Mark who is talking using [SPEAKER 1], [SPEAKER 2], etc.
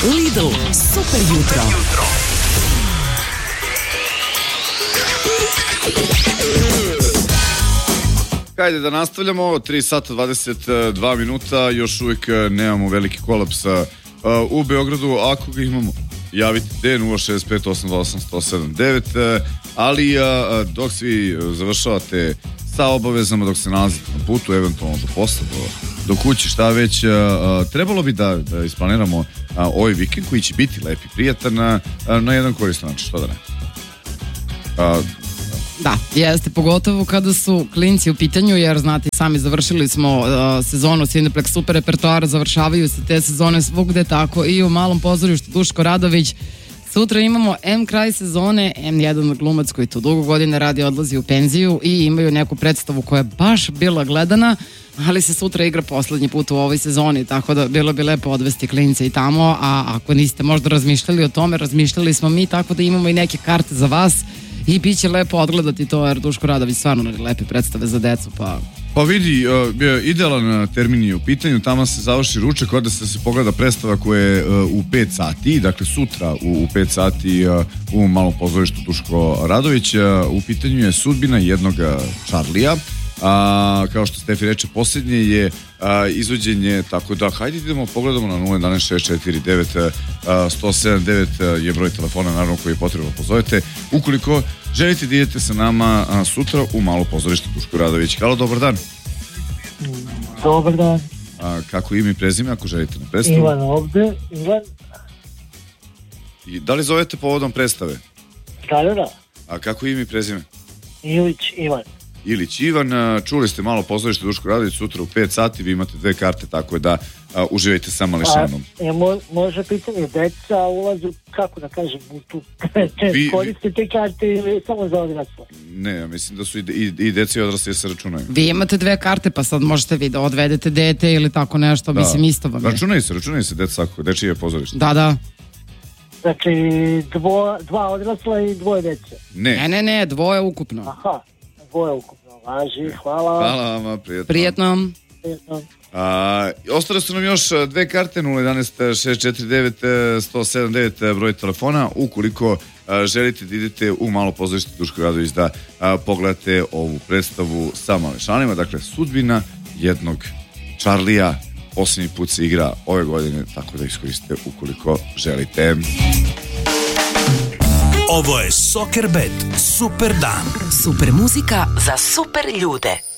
[SPEAKER 1] Lidl, super jutro.
[SPEAKER 2] Hajde da nastavljamo, 3 sata 22 minuta, još uvijek nemamo veliki kolaps u Beogradu, ako ga imamo, javite D065 828 179, ali dok svi završavate sa obavezama, dok se nalazite na putu, eventualno do posla, do kuće, šta već, trebalo bi da isplaniramo ovaj vikend koji će biti lep i prijatan na jedan koristan način, što da ne?
[SPEAKER 3] Da, jeste, pogotovo kada su klinci u pitanju, jer znate, sami završili smo sezonu Cineplex Super repertoara, završavaju se te sezone svugde, tako i u Malom pozorištu Duško Radović. Sutra imamo M kraj sezone, M1 glumac koji tu dugo godine radi, odlazi u penziju i imaju neku predstavu koja je baš bila gledana, ali se sutra igra poslednji put u ovoj sezoni, tako da bilo bi lepo odvesti klince i tamo, a ako niste možda razmišljali o tome, razmišljali smo mi, tako da imamo i neke karte za vas i bit će lepo odgledati to, jer Duško Radović stvarno lepe predstave za decu,
[SPEAKER 2] Pa vidi, idealan termin je u pitanju, tamo se završi ručak, onda se pogleda predstava koja je u 5 sati, dakle sutra u 5 sati u Malom pozorištu Duško Radović. U pitanju je sudbina jednog Čarlija, kao što Stefi reče, posljednje je izvođenje, tako da hajde idemo, pogledamo na 011 649 179 je broj telefona, naravno, koji je potrebno pozovete ukoliko želite da idete sa nama sutra u Malo pozorište Duško Radović. Halo, dobar dan.
[SPEAKER 4] Dobar dan.
[SPEAKER 2] Kako ime i prezime ako želite na predstavu?
[SPEAKER 4] Ivan ovde, Ivan.
[SPEAKER 2] I da li zovete povodom predstave?
[SPEAKER 4] Da.
[SPEAKER 2] A kako ime i prezime?
[SPEAKER 4] Ilić Ivan.
[SPEAKER 2] Ilić Ivan, čuli ste Malo pozorište Duško Radović sutra u 5 sati, vi imate 2 karte, tako da uživajte sa mališanom.
[SPEAKER 4] Može pitanje, deca ulazu, kako da kažem, u tu koriste te karte ili samo za odrasle?
[SPEAKER 2] Ne, ja mislim da su i deca i odrasli se računaju.
[SPEAKER 3] Vi imate 2 karte, pa sad možete vi da odvedete dete ili tako nešto, mislim, isto vam je.
[SPEAKER 2] Računaju se deca, dečije pozorište.
[SPEAKER 3] Da.
[SPEAKER 4] Znači, 2 odrasla i 2 dece?
[SPEAKER 3] Ne, 2 ukupno.
[SPEAKER 4] Aha, 2 ukupno, važi, hvala.
[SPEAKER 2] Hvala vam, prijetno. Ostale su nam još 2 karte, 011 649 179 broj telefona, ukoliko želite da idete u Malo pozorište Duško Radović da pogledate ovu predstavu sa mališanima, dakle sudbina jednog Čarlija, posljednji put se igra ove godine, tako da iskoriste ukoliko želite.
[SPEAKER 1] Ovo je Soccer Bet, super dan. Super muzika za super ljude.